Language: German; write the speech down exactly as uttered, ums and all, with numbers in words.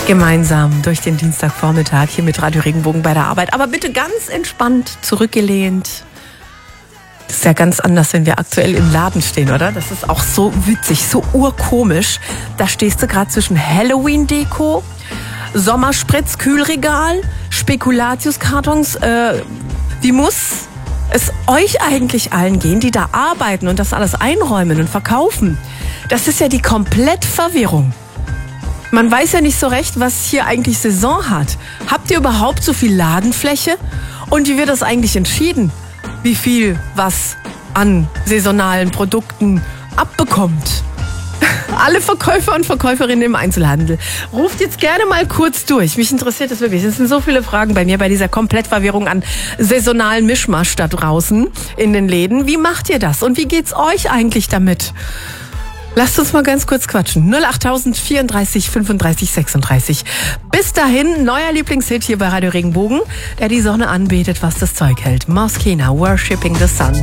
Gemeinsam durch den Dienstagvormittag hier mit Radio Regenbogen bei der Arbeit. Aber bitte ganz entspannt zurückgelehnt. Das ist ja ganz anders, wenn wir aktuell im Laden stehen, oder? Das ist auch so witzig, so urkomisch. Da stehst du gerade zwischen Halloween-Deko, Sommerspritz, Kühlregal, Spekulatius-Kartons. Äh, wie muss es euch eigentlich allen gehen, die da arbeiten und das alles einräumen und verkaufen? Das ist ja die Komplettverwirrung. Man weiß ja nicht so recht, was hier eigentlich Saison hat. Habt ihr überhaupt so viel Ladenfläche? Und wie wird das eigentlich entschieden? Wie viel was an saisonalen Produkten abbekommt? Alle Verkäufer und Verkäuferinnen im Einzelhandel, ruft jetzt gerne mal kurz durch. Mich interessiert das wirklich. Es sind so viele Fragen bei mir bei dieser Komplettverwirrung an saisonalen Mischmasch da draußen in den Läden. Wie macht ihr das? Und wie geht's euch eigentlich damit? Lasst uns mal ganz kurz quatschen. null achttausend vierunddreißig fünfunddreißig sechsunddreißig. Bis dahin, neuer Lieblingshit hier bei Radio Regenbogen, der die Sonne anbetet, was das Zeug hält. Moschino, Worshipping the Sun.